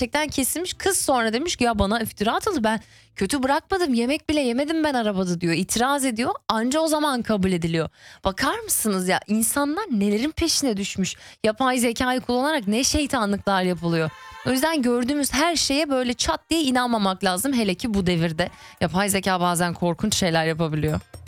gerçekten kesilmiş. Kız sonra demiş ki ya bana iftira atıldı, ben kötü bırakmadım, yemek bile yemedim ben arabada diyor. İtiraz ediyor, anca o zaman kabul ediliyor. Bakar mısınız ya, insanlar nelerin peşine düşmüş. Yapay zekayı kullanarak ne şeytanlıklar yapılıyor. O yüzden gördüğümüz her şeye böyle çat diye inanmamak lazım, hele ki bu devirde. Yapay zeka bazen korkunç şeyler yapabiliyor.